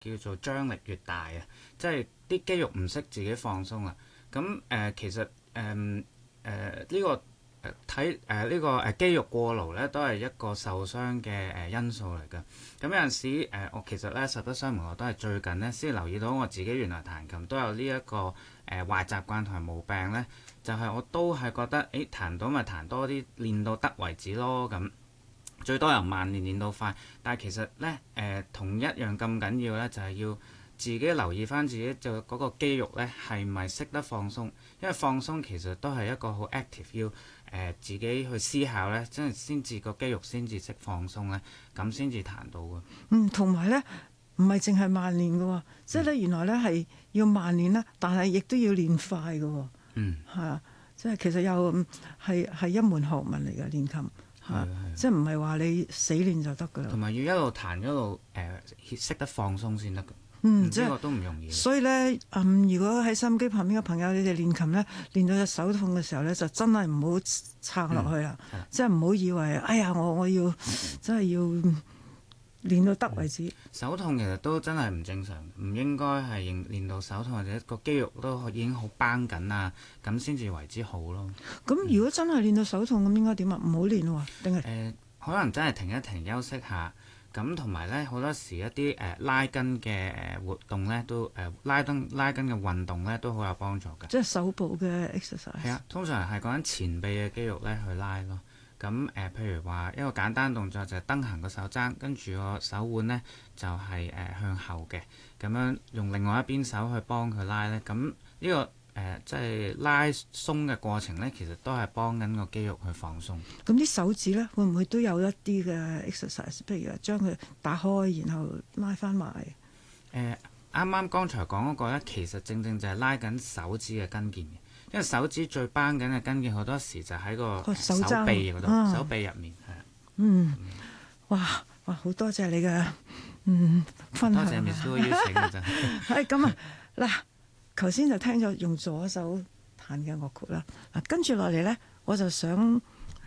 叫做張力越大啊，即係啲肌肉唔識自己放鬆啦。咁其實呢個睇呢個肌肉過勞咧，都係一個受傷嘅因素嚟㗎。咁有陣時我其實咧實不相瞞，我都係最近咧先留意到我自己原來彈琴都有呢一個壞習慣同埋毛病咧，就係我都係覺得彈到咪彈多啲，練到得為止咯咁。最多由慢練到快，但係其實咧同一樣咁緊要咧，就係要自己留意翻自己就嗰個肌肉咧係咪識得放鬆，因為放鬆其實都係一個好 active，要自己去思考咧，真係先至個肌肉先至識放鬆咧，咁先至彈到嘅。 同埋咧唔係淨係慢練嘅喎，即係咧原來咧係要慢練啦，但係亦都要練快嘅喎。係啊，即係其實又係一門學問嚟嘅練琴。即係唔係話你死練就得㗎啦， 同埋要一路彈一路識得放鬆先得㗎。 即係呢個都唔容易。 所以咧，如果喺收音機旁邊嘅朋友，你哋練琴咧，練到隻手痛嘅時候咧，就真係唔好撐落去啦。即係唔好以為，哎呀，我要真係要練到得為止。 手痛其實都真係唔正常，唔應該係練到手痛或者個肌肉都已經好繃緊啊，咁先至為之好咯。 咁如果真係練到手痛，咁應該點啊？唔好練喎，定係可能真係停一停休息下。咁同埋咧，好多時一啲拉筋嘅活動咧，都拉筋嘅運動咧，都好有幫助嘅。 即係手部嘅 exercise。 係啊，通常係講緊前臂嘅肌肉咧去拉咯。咁譬如話一個簡單動作就係蹬行個手踭，跟住個手腕咧就係向後嘅，咁樣用另外一邊手去幫佢拉咧。咁呢個即係拉鬆嘅過程咧，其實都係幫緊個肌肉去放鬆。 咁啲手指咧，會唔會都有一啲嘅 exercise？譬如話將佢打開，然後拉翻埋。 啱啱剛才講嗰個咧，其實正正就係拉緊手指嘅筋腱嘅，因為手指最繃緊嘅筋腱好多時就喺個手臂嗰度，手臂入面係。 哇！好多謝你嘅分享。 多謝 Miss Sue 邀請嘅真係。 係咁啊！嗱，頭先就聽咗用左手彈嘅樂曲啦。嗱，跟住落嚟咧，我就想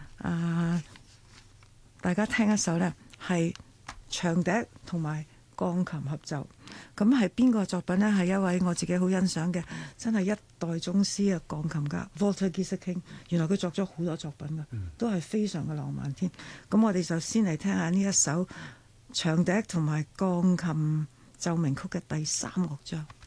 大家聽一首咧，係長笛同埋鋼琴合奏。咁係邊個作品呢？係一位我自己好欣賞嘅，真係一代宗師嘅鋼琴家 Walter Gieseking。原來佢作咗好多作品㗎，都係非常嘅浪漫添。咁我哋就先嚟聽下呢一首長笛同埋鋼琴奏鳴曲嘅第3樂章。